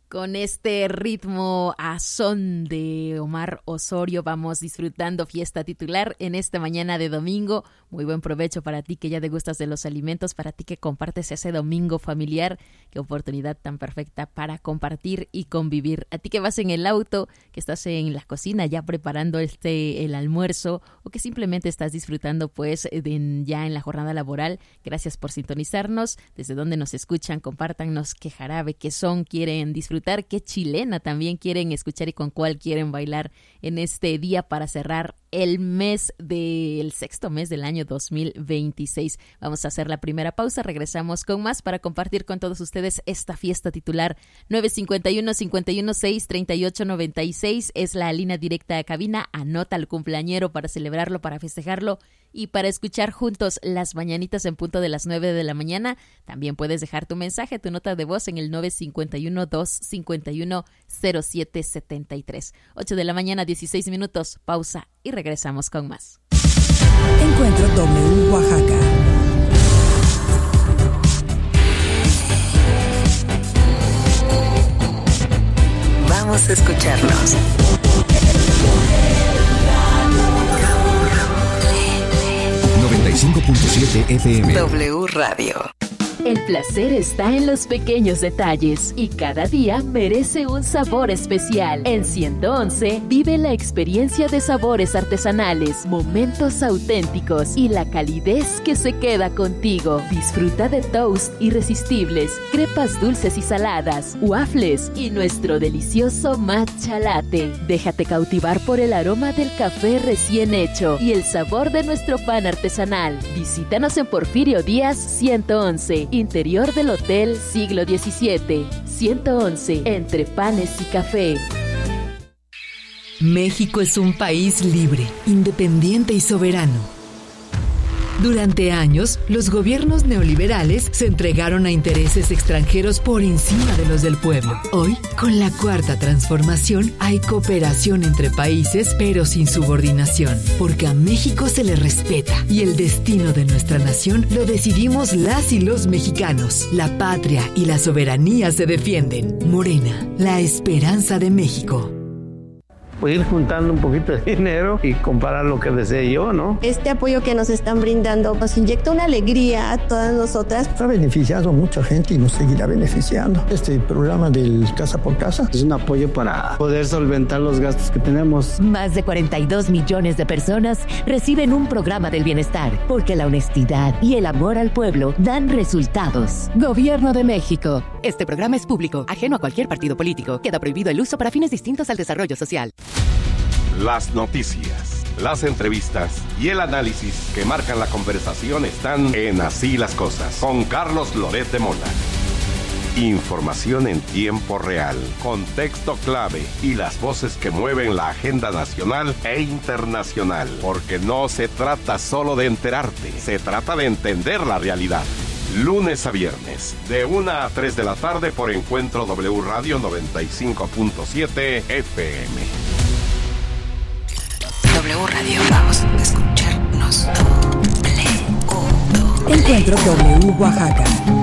Con este ritmo a son de Omar Osorio vamos disfrutando Fiesta Titular en esta mañana de domingo. Muy buen provecho para ti que ya degustas de los alimentos, para ti que compartes ese domingo familiar. Qué oportunidad tan perfecta para compartir y convivir. A ti que vas en el auto, que estás en la cocina ya preparando el almuerzo o que simplemente estás disfrutando pues ya en la jornada laboral. Gracias por sintonizarnos. Desde donde nos escuchan, compártanos qué jarabe, qué son quieren disfrutar, qué chilena también quieren escuchar y con cuál quieren bailar en este día para cerrar el sexto mes del año 2026. Vamos a hacer la primera pausa, regresamos con más para compartir con todos ustedes esta Fiesta Titular. 951-516-3896 es la línea directa a cabina. Anota al cumpleañero para celebrarlo, para festejarlo y para escuchar juntos las mañanitas en punto de las 9 de la mañana. También puedes dejar tu mensaje, tu nota de voz en el 951-251-0773. 8 de la mañana, 16 minutos, pausa y regresamos con más. Encuentro W Oaxaca. Vamos a escucharnos. FM. W Radio. El placer está en los pequeños detalles y cada día merece un sabor especial. En 111 vive la experiencia de sabores artesanales, momentos auténticos y la calidez que se queda contigo. Disfruta de toast irresistibles, crepas dulces y saladas, waffles y nuestro delicioso matcha latte. Déjate cautivar por el aroma del café recién hecho y el sabor de nuestro pan artesanal. Visítanos en Porfirio Díaz 111. Interior del Hotel Siglo XVII, 111, entre panes y café. México es un país libre, independiente y soberano. Durante años, los gobiernos neoliberales se entregaron a intereses extranjeros por encima de los del pueblo. Hoy, con la Cuarta Transformación, hay cooperación entre países, pero sin subordinación, porque a México se le respeta y el destino de nuestra nación lo decidimos las y los mexicanos. La patria y la soberanía se defienden. Morena, la esperanza de México. Pues ir juntando un poquito de dinero y comprar lo que desee yo, ¿no? Este apoyo que nos están brindando nos inyecta una alegría a todas nosotras. Ha beneficiado a mucha gente y nos seguirá beneficiando. Este programa del Casa por Casa es un apoyo para poder solventar los gastos que tenemos. Más de 42 millones de personas reciben un programa del bienestar, porque la honestidad y el amor al pueblo dan resultados. Gobierno de México. Este programa es público, ajeno a cualquier partido político. Queda prohibido el uso para fines distintos al desarrollo social. Las noticias, las entrevistas y el análisis que marcan la conversación están en Así las Cosas, con Carlos Loret de Mola. Información en tiempo real, contexto clave y las voces que mueven la agenda nacional e internacional. Porque no se trata solo de enterarte, se trata de entender la realidad. Lunes a viernes, de 1 a 3 de la tarde por Encuentro W Radio 95.7 FM. W Radio, vamos a escucharnos. Encuentro W Oaxaca.